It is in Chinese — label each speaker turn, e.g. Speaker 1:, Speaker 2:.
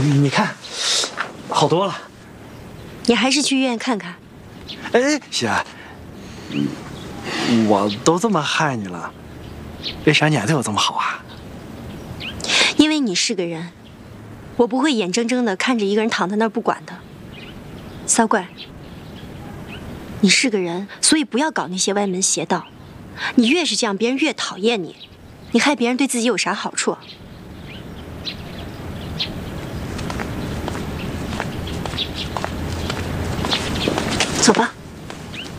Speaker 1: 你看，好多了。
Speaker 2: 你还是去医院看看。
Speaker 1: 哎，姐，我都这么害你了，为啥你还对我这么好啊？
Speaker 2: 因为你是个人，我不会眼睁睁地看着一个人躺在那儿不管的。骚怪，你是个人，所以不要搞那些歪门邪道。你越是这样，别人越讨厌你。你害别人对自己有啥好处？走吧。